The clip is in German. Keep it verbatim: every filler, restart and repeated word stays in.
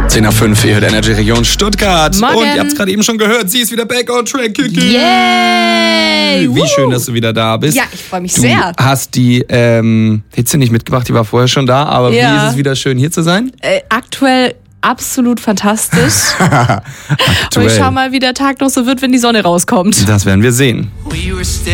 zehn nach fünf, ihr hört Energy Region Stuttgart. Morgen. Und ihr habt es gerade eben schon gehört, sie ist wieder back on track, Kiki. Yay! Wie Woo. schön, dass du wieder da bist. Ja, ich freue mich du sehr. Du hast die ähm, Hitze nicht mitgebracht, die war vorher schon da, aber Ja. wie ist es wieder schön, hier zu sein? Äh, aktuell absolut fantastisch. Aktuell. Und ich schau mal, wie der Tag noch so wird, wenn die Sonne rauskommt. Das werden wir sehen.